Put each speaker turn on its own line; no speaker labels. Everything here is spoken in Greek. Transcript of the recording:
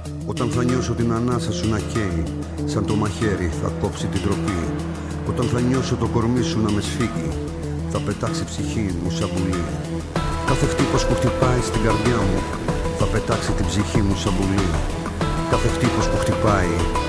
Όταν θα νιώσω την ανάσα σου να καίει, σαν το μαχαίρι θα κόψει την τροπή. Όταν θα νιώσω το κορμί σου να με σφίγγει, θα πετάξει η ψυχή μου σαν πουλί. Κάθε χτύπος που χτυπάει στην καρδιά μου θα πετάξει την ψυχή μου σαν πουλί. Κάθε χτύπος που χτυπάει